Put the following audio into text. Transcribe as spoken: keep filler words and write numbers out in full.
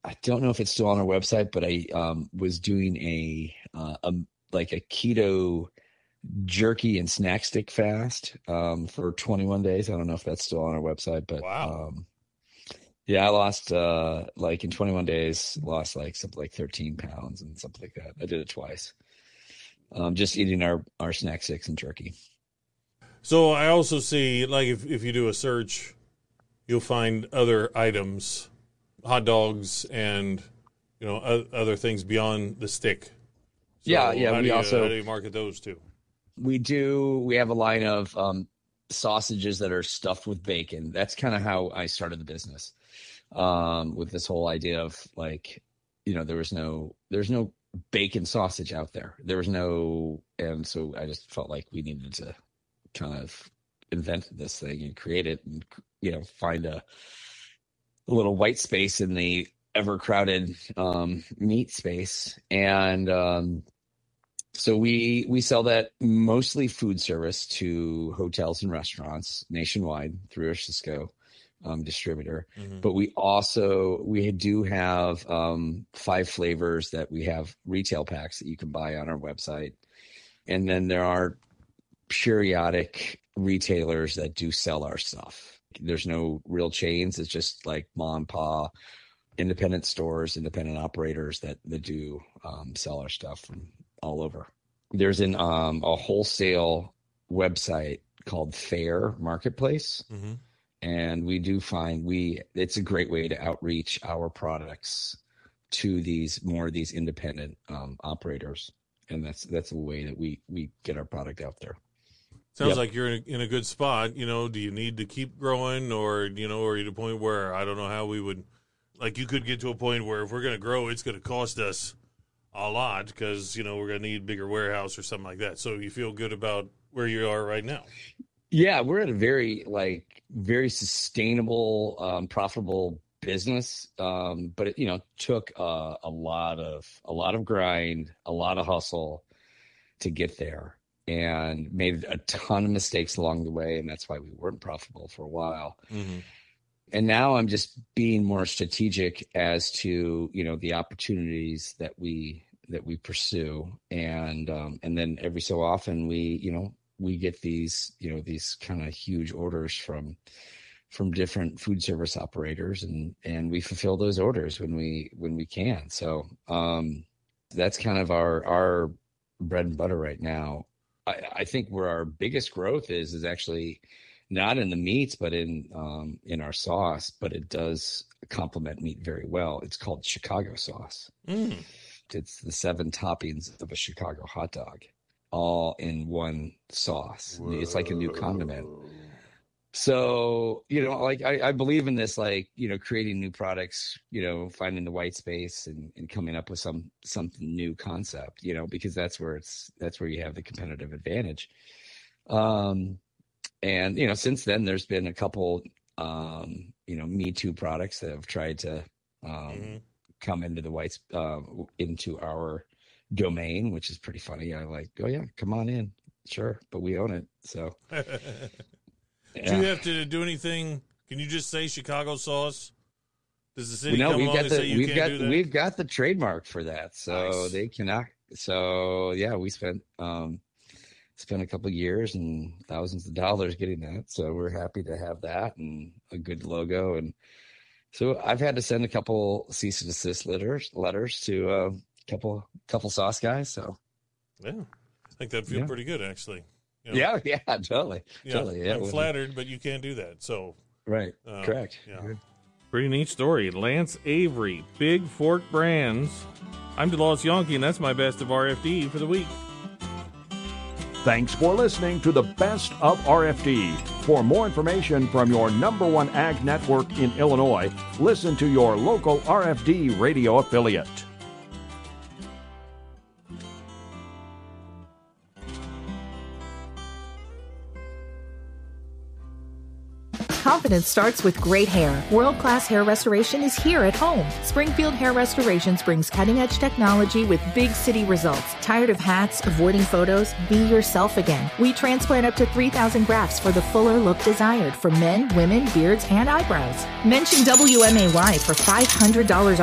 I don't know if it's still on our website, but I um, was doing a, uh, a like a keto jerky and snack stick fast um, for twenty-one days. I don't know if that's still on our website, but wow. um, yeah, I lost uh, like in twenty-one days, lost like something like thirteen pounds and something like that. I did it twice. Um, just eating our, our snack sticks and jerky. So I also see, like, if, if you do a search, you'll find other items, hot dogs and, you know, other things beyond the stick. So yeah, yeah. How We do you, also how do you market those too? We do. We have a line of um, sausages that are stuffed with bacon. That's kind of how I started the business. Um, with this whole idea of like, you know, there was no, there's no bacon sausage out there. There was no, and so I just felt like we needed to kind of invent this thing and create it and, you know, find a, a little white space in the ever crowded um, meat space. And um, so we, we sell that mostly food service to hotels and restaurants nationwide through a Cisco um, distributor. Mm-hmm. But we also, we do have um, five flavors that we have retail packs that you can buy on our website. And then there are periodic retailers that do sell our stuff. There's no real chains. It's just like mom and pop, independent stores, independent operators that, that do um, sell our stuff from all over. There's an um, a wholesale website called Fair Marketplace. Mm-hmm. And we do find we it's a great way to outreach our products to these more of these independent um, operators. And that's that's a way that we, we get our product out there. Sounds yep. like you're in a, in a good spot. You know, do you need to keep growing, or, you know, or are you at a point where I don't know how we would, like, you could get to a point where if we're going to grow, it's going to cost us a lot because, you know, we're going to need a bigger warehouse or something like that. So you feel good about where you are right now? Yeah, we're at a very, like, very sustainable, um, profitable business. Um, but it, you know, took uh, a lot of a lot of grind, a lot of hustle to get there. And made a ton of mistakes along the way, and that's why we weren't profitable for a while. Mm-hmm. And now I'm just being more strategic as to, you know, the opportunities that we that we pursue, and um, and then every so often we, you know, we get these, you know, these kind of huge orders from from different food service operators, and and we fulfill those orders when we when we can. So um, that's kind of our our bread and butter right now. I, I think where our biggest growth is is actually not in the meats, but in um, in our sauce. But it does complement meat very well. It's called Chicago sauce. Mm. It's the seven toppings of a Chicago hot dog, all in one sauce. Whoa. It's like a new condiment. So, you know, like I, I believe in this, like, you know, creating new products, you know, finding the white space and, and coming up with some something new concept, you know, because that's where it's that's where you have the competitive advantage. Um, and, you know, since then, there's been a couple, um, you know, Me Too products that have tried to um, mm-hmm. come into the white uh, into our domain, which is pretty funny. I like, oh, yeah, come on in. Sure. But we own it. So. Yeah. Do you have to do anything? Can you just say Chicago sauce? Does the city well, no, come we've along got and the, say you we've can't got, do that? We've got the trademark for that, so nice. They cannot. So yeah, we spent um, spent a couple of years and thousands of dollars getting that. So we're happy to have that and a good logo. And so I've had to send a couple cease and desist letters letters to a uh, couple couple sauce guys. So yeah, I think that'd feel yeah. pretty good actually. You know, yeah, yeah, totally, yeah, totally. Yeah, I'm flattered, but you can't do that. So, right, uh, correct. Yeah. Pretty neat story. Lance Avery, Big Fork Brands. I'm DeLoss Yonke, and that's my best of R F D for the week. Thanks for listening to the Best of R F D. For more information from your number one ag network in Illinois, listen to your local R F D radio affiliate. Confidence starts with great hair. World-class hair restoration is here at home. Springfield Hair Restorations brings cutting-edge technology with big city results. Tired of hats, avoiding photos? Be yourself again. We transplant up to three thousand grafts for the fuller look desired for men, women, beards, and eyebrows. Mention W M A Y for five hundred dollars